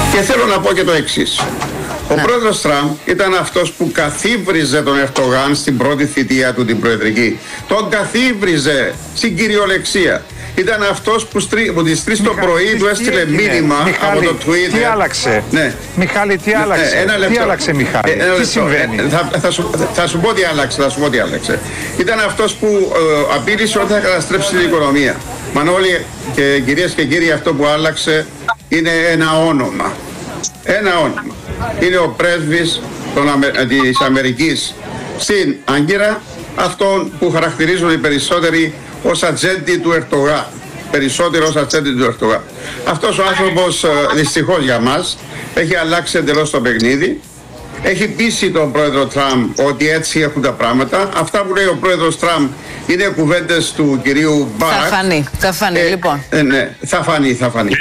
Και θέλω να πω και το εξής. Ο πρόεδρος Τραμπ ήταν αυτός που καθίβριζε τον Ερντογάν στην πρώτη θητεία του την προεδρική. Τον καθίβριζε στην κυριολεξία. Ήταν αυτός που τις 3 το πρωί του έστειλε μήνυμα από το Twitter. Τι άλλαξε, ναι. Μιχάλη, τι άλλαξε, τι άλλαξε Μιχάλη, τι συμβαίνει. Θα σου πω τι άλλαξε, Ήταν αυτός που απείλησε ότι θα καταστρέψει την οικονομία. Μανώλη και κυρίες και κύριοι, αυτό που άλλαξε είναι ένα όνομα. Ένα όνομα. Είναι ο πρέσβης της Αμερικής στην Άγκυρα, αυτόν που χαρακτηρίζουν οι περισσότεροι ως ατζέντη του Ερντογάν. Περισσότερο ως ατζέντη του Ερντογάν. Αυτός ο άνθρωπος, δυστυχώς για μας, έχει αλλάξει εντελώς το παιχνίδι. Έχει πείσει τον πρόεδρο Τραμπ ότι έτσι έχουν τα πράγματα. Αυτά που λέει ο πρόεδρος Τραμπ είναι κουβέντες του κυρίου Μπάρακ. Θα φανεί λοιπόν. Ναι, θα φανεί.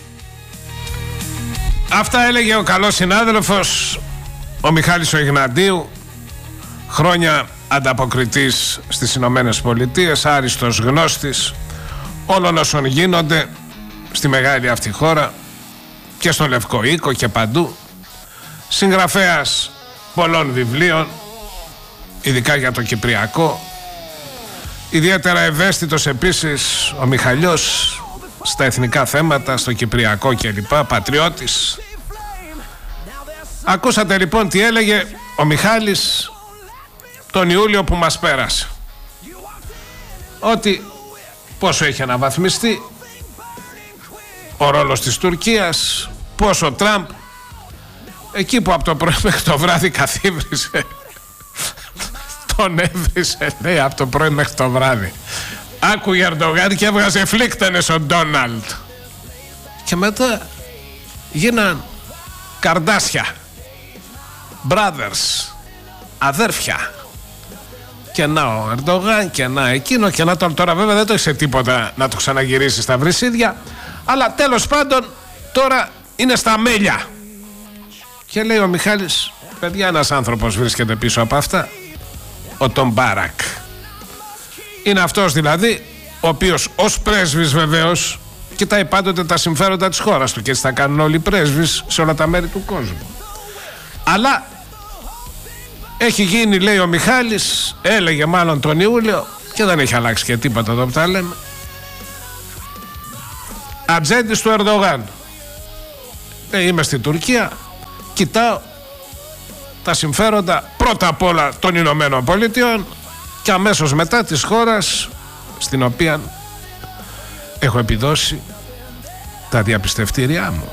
Αυτά έλεγε ο καλός συνάδελφος ο Μιχάλης ο Ιγνατίου, χρόνια ανταποκριτής στις Ηνωμένες Πολιτείες, άριστος γνώστης όλων όσων γίνονται στη μεγάλη αυτή χώρα και στο Λευκό Οίκο και παντού, συγγραφέας πολλών βιβλίων, ειδικά για το Κυπριακό, ιδιαίτερα ευαίσθητος επίσης ο Μιχαλιός στα εθνικά θέματα, στο Κυπριακό κλπ, πατριώτης. Ακούσατε λοιπόν τι έλεγε ο Μιχάλης τον Ιούλιο που μας πέρασε, ότι πόσο έχει αναβαθμιστεί ο ρόλος της Τουρκίας, πόσο ο Τραμπ εκεί που από το πρωί μέχρι το βράδυ καθίβρισε τον έβρισε, λέει, από το πρωί μέχρι το βράδυ. Άκουγε Ερντογάν και έβγαζε φλίκτενες ο Ντόναλντ. Και μετά γίναν καρδάσια, brothers, αδέρφια. Και να ο Ερντογάν και να εκείνο και να τώρα βέβαια δεν το είσαι τίποτα να το ξαναγυρίσει στα βρυσίδια, αλλά τέλος πάντων τώρα είναι στα μέλια. Και λέει ο Μιχάλης, παιδιά, ένας άνθρωπος βρίσκεται πίσω από αυτά, ο Τον Μπάρακ. Είναι αυτός δηλαδή ο οποίος ως πρέσβης βεβαίως κοιτάει πάντοτε τα συμφέροντα της χώρας του, και έτσι θα κάνουν όλοι οι πρέσβεις σε όλα τα μέρη του κόσμου. Αλλά έχει γίνει, λέει ο Μιχάλης, έλεγε μάλλον τον Ιούλιο, και δεν έχει αλλάξει και τίποτα εδώ που τα λέμε, ατζέντης του Ερντογάν. Είμαι στην Τουρκία, κοιτάω τα συμφέροντα πρώτα απ' όλα των Ηνωμένων Πολιτειών και αμέσως μετά της χώρας στην οποία έχω επιδώσει τα διαπιστευτήριά μου.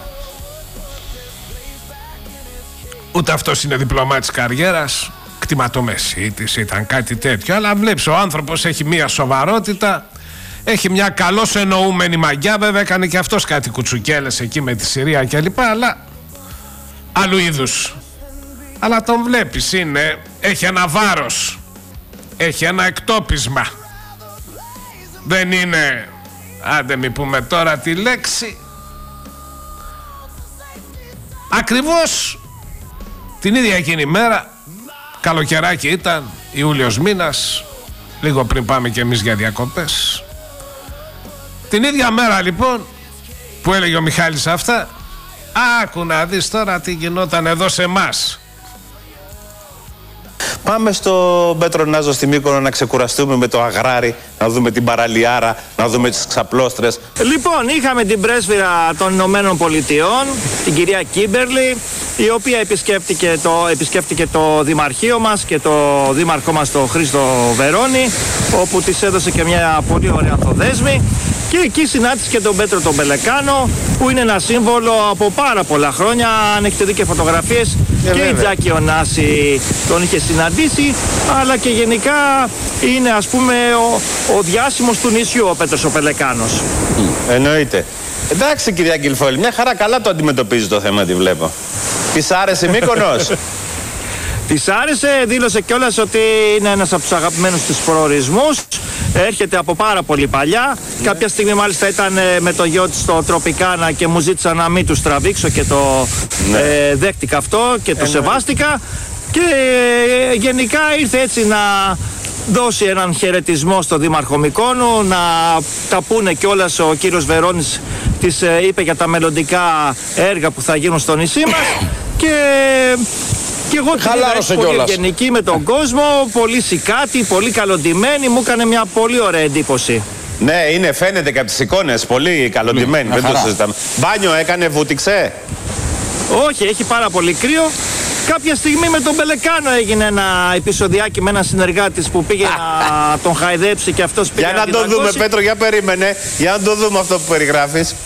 Ούτε αυτός είναι διπλωμάτης καριέρας, κτηματομεσίτης ήταν, κάτι τέτοιο, αλλά βλέπεις ο άνθρωπος έχει μια σοβαρότητα, έχει μια καλώς εννοούμενη μαγιά. Βέβαια έκανε και αυτός κάτι κουτσουκέλες εκεί με τη Συρία και λοιπά, αλλά άλλου είδους. Αλλά τον βλέπεις, έχει ένα βάρος, έχει ένα εκτόπισμα. Δεν είναι, άντε μη πούμε τώρα τη λέξη, ακριβώς την ίδια εκείνη μέρα, καλοκαιράκι ήταν, Ιούλιος μήνας, λίγο πριν πάμε και εμείς για διακοπές. Την ίδια μέρα λοιπόν που έλεγε ο Μιχάλης αυτά, άκου να δεις τώρα τι γινόταν εδώ σε εμάς. Πάμε στο Πετρονάζο στη Μύκονο να ξεκουραστούμε με το αγράρι, να δούμε την παραλιάρα, να δούμε τις ξαπλώστρες. Λοιπόν, είχαμε την πρέσβυρα των Ηνωμένων Πολιτειών, την κυρία Κίμπερλι, η οποία επισκέφτηκε το δημαρχείο μας και το δήμαρχό μας, τον Χρήστο Βερώνη, όπου της έδωσε και μια πολύ ωραία ανθοδέσμη. Και εκεί συνάντησε και τον Πέτρο τον Πελεκάνο, που είναι ένα σύμβολο από πάρα πολλά χρόνια. Αν έχετε δει και φωτογραφίες, και η Τζάκη Ωνάση τον είχε συναντήσει, αλλά και γενικά είναι, ας πούμε, ο διάσημος του νησιού ο Πέτρος ο Πελεκάνος. Εννοείται. Εντάξει, κυρία Κιλφόλη, μια χαρά καλά το αντιμετωπίζει το θέμα, τη βλέπω. Της άρεσε Μύκονος? Της άρεσε, δήλωσε κιόλας ότι είναι ένας από τους αγαπημένους της προορισμούς. Έρχεται από πάρα πολύ παλιά. Κάποια στιγμή μάλιστα ήταν με το γιο της στο Τροπικάνα και μου ζήτησα να μην τους τραβήξω και το δέχτηκα αυτό και το σεβάστηκα. Και γενικά ήρθε έτσι να δώσει έναν χαιρετισμό στο Δήμαρχο Μυκόνου, να τα πούνε κιόλας ο κύριος Βερώνης της είπε για τα μελλοντικά έργα που θα γίνουν στο νησί μας και εγώ την είδα πολύ ευγενική με τον κόσμο, πολύ σικάτη, πολύ καλοντημένη, μου έκανε μια πολύ ωραία εντύπωση. Ναι, φαίνεται και από τις εικόνες, πολύ καλοντημένη, δεν το συζητάμε. Μπάνιο έκανε, βούτυξε? Όχι, έχει πάρα πολύ κρύο. Κάποια στιγμή με τον Πελεκάνο έγινε ένα επεισοδιάκι με ένα συνεργάτη που πήγε να τον χαϊδέψει και αυτός πήγε να το δούμε, Πέτρο, για περίμενε. Για να το δούμε αυτό που περιγράφεις.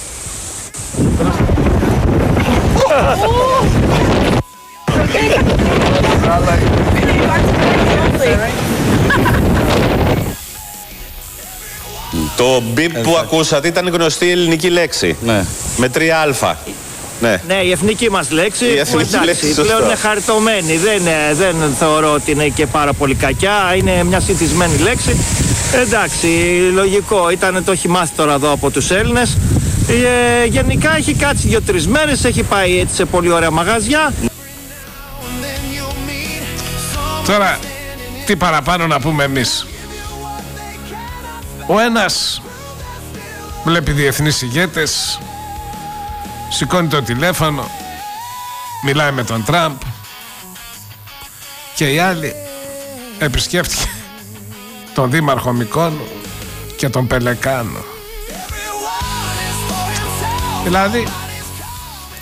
Το μπιπ που ακούσατε ήταν γνωστή ελληνική λέξη. Ναι. Με 3α. Ναι, η εθνική μας λέξη. Εντάξει, πλέον είναι χαριτωμένη. Δεν θεωρώ ότι είναι και πάρα πολύ κακιά. Είναι μια συνηθισμένη λέξη. Εντάξει, λογικό. Το έχει μάθει τώρα εδώ από τους Έλληνες. Γενικά έχει κάτσει 2-3 μέρες. Έχει πάει έτσι σε πολύ ωραία μαγαζιά. Τώρα, τι παραπάνω να πούμε εμείς. Ο ένας βλέπει διεθνείς ηγέτες, σηκώνει το τηλέφωνο, μιλάει με τον Τραμπ, και η άλλη επισκέφτηκε τον Δήμαρχο Μυκόνου και τον Πελεκάνο. Δηλαδή,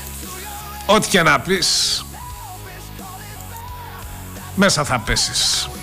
ό,τι και να πεις, μέσα θα πέσεις.